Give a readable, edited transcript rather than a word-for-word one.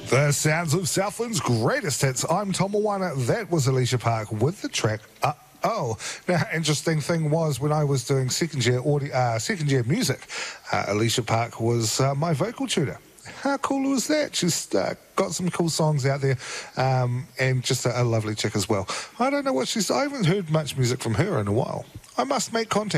The sounds of Southland's greatest hits. I'm Tom Moana. That was Alicia Park with the track Oh. Now, interesting thing was when I was doing second year music, Alicia Park was my vocal tutor. How cool was that? She's got some cool songs out there, and just a lovely chick as well. I don't know what I haven't heard much music from her in a while. I must make contact.